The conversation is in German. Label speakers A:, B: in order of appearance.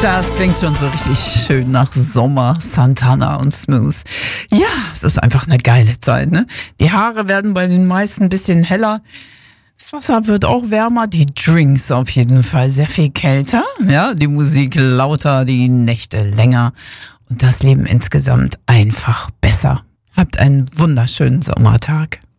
A: Das klingt schon so richtig schön nach Sommer, Santana und Smooth. Ja, es ist einfach eine geile Zeit, ne? Die Haare werden bei den meisten ein bisschen heller. Das Wasser wird auch wärmer, die Drinks auf jeden Fall sehr viel kälter. Ja, die Musik lauter, die Nächte länger und das Leben insgesamt einfach besser. Habt einen wunderschönen Sommertag.